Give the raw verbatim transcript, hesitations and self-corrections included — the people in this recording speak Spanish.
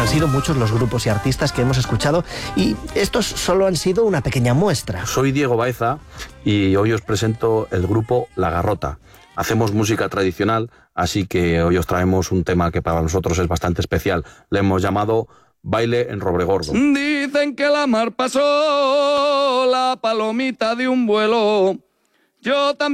Han sido muchos los grupos y artistas que hemos escuchado y estos solo han sido una pequeña muestra. Soy Diego Baeza y hoy os presento el grupo La Garrota. Hacemos música tradicional, así que hoy os traemos un tema que para nosotros es bastante especial. Le hemos llamado Baile en Robregordo. Dicen que la mar pasó la palomita de un vuelo. Yo también